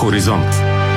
Хоризонт.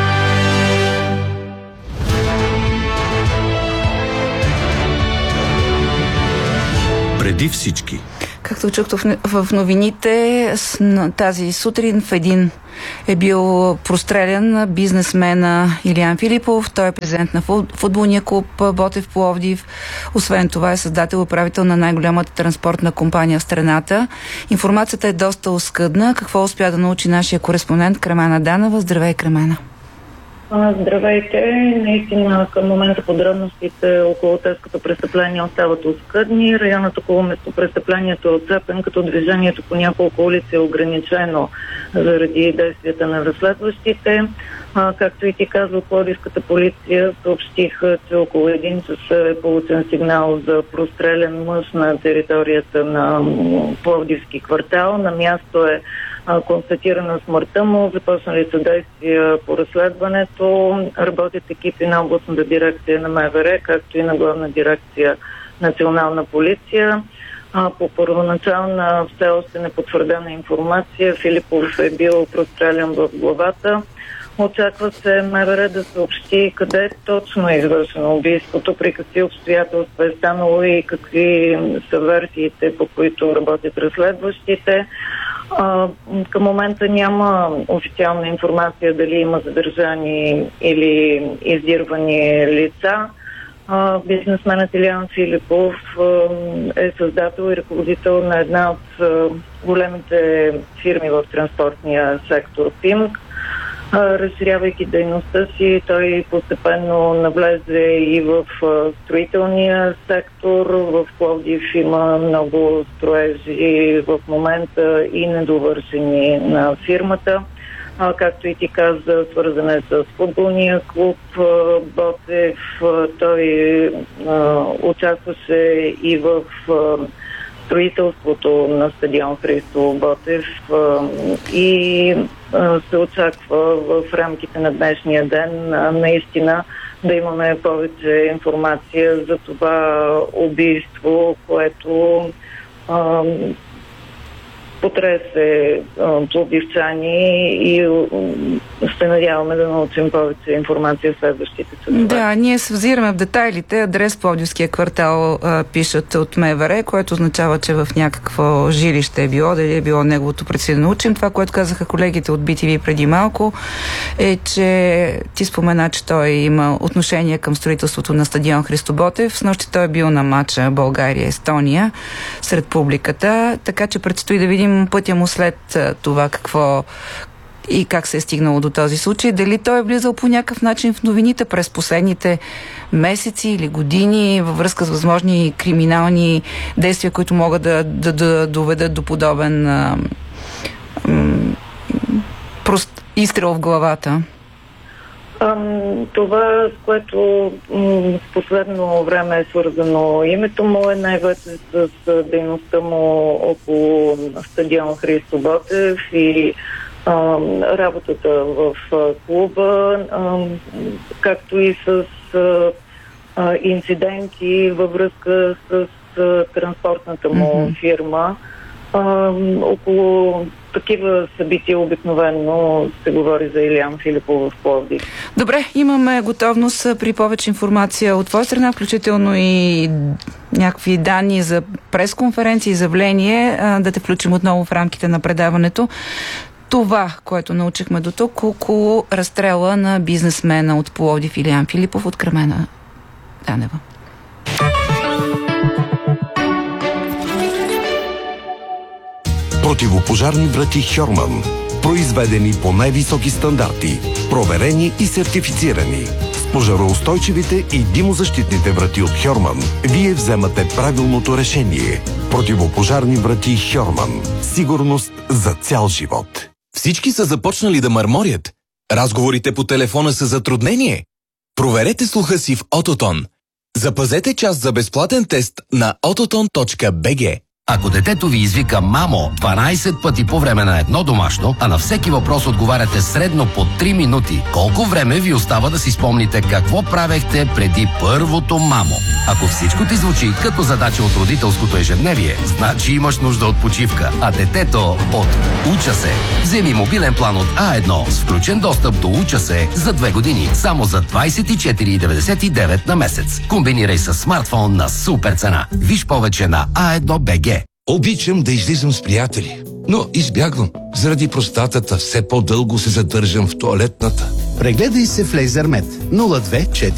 Преди всички. Както чухте в новините, тази сутрин в един е бил прострелян бизнесмена Илиян Филипов. Той е президент на футболния клуб Ботев Пловдив. Освен това е създател и управител на най-голямата транспортна компания в страната. Информацията е доста оскъдна. Какво успя да научи нашия кореспондент Кремена Данева? Здравей, Кремена! Здравейте! Наистина към момента подробностите около тежкото престъпление остават оскъдни. Районът около местопрестъплението е отцепен, като движението по няколко улици е ограничено заради действията на разследващите. Както и ти казва, Пловдивската полиция съобщиха, че около 1 час е получен сигнал за прострелян мъж на територията на Пловдивски квартал. На място е констатирана смъртта му, започнали са действия по разследването, работят екипи на областната дирекция на МВР, както и на главна дирекция Национална полиция. По първоначална все още непотвърдена информация, Филипов е бил прострелян в главата. Очаква се МВР да съобщи къде точно е извършено убийството, при какви обстоятелства е станало и какви са версиите, по които работят разследващите. Към момента няма официална информация дали има задържани или издирвани лица. Бизнесменът Илиян Филипов е създател и ръководител на една от големите фирми в транспортния сектор ПИМК. Разширявайки дейността си, той постепенно навлезе и в строителния сектор. В Пловдив има много строежи в момента и недовършени на фирмата. Както и ти каза, свързана е с футболния клуб Ботев. Той участваше и в строителството на стадион Христо Ботев и се очаква в рамките на днешния ден наистина да имаме повече информация за това убийство, което потресе пловдивчани и се надяваме да научим повече информация в следващите часове. Да, ние се взираме в детайлите. Адрес Пловдивския квартал пишат от МВР, което означава, че в някакво жилище е било, дали е било неговото, предстои да научим. Това, което казаха колегите от BTV преди малко, е, че ти спомена, че той има отношение към строителството на стадион Христо Ботев. Снощи той е бил на матча България-Естония сред публиката, така че предстои да видим пътя му след това какво и как се е стигнало до този случай. Дали той е влизал по някакъв начин в новините през последните месеци или години във връзка с възможни криминални действия, които могат да доведат до подобен изстрел в главата? Това, с което в последно време е свързано името му, е най-вече с дейността му около стадион Христо Ботев и работата в клуба, както и с инциденти във връзка с транспортната му фирма. Около такива събития обикновено се говори за Илиян Филипов в Пловдив. Добре, имаме готовност при повече информация от твоя страна, включително и някакви данни за пресконференции, изявление, да те включим отново в рамките на предаването. Това, което научихме до тук около разстрела на бизнесмена от Пловдив Илиян Филипов от Кремена Данева. Противопожарни врати Хьорман. Произведени по най-високи стандарти. Проверени и сертифицирани. С пожароустойчивите и димозащитните врати от Хьорман вие вземате правилното решение. Противопожарни врати Хьорман. Сигурност за цял живот. Всички са започнали да мърморят. Разговорите по телефона са затруднение. Проверете слуха си в Ототон. Запазете час за безплатен тест на ototon.bg. Ако детето ви извика «мамо» 12 пъти по време на едно домашно, а на всеки въпрос отговаряте средно по 3 минути, колко време ви остава да си спомните какво правехте преди първото «мамо»? Ако всичко ти звучи като задача от родителското ежедневие, значи имаш нужда от почивка, а детето от «Уча се». Вземи мобилен план от А1 с включен достъп до «Уча се» за 2 години, само за 24,99 на месец. Комбинирай с смартфон на супер цена. Виж повече на A1BG. Обичам да излизам с приятели, но избягвам. Заради простатата все по-дълго се задържам в тоалетната. Прегледай се в Лейзермет 02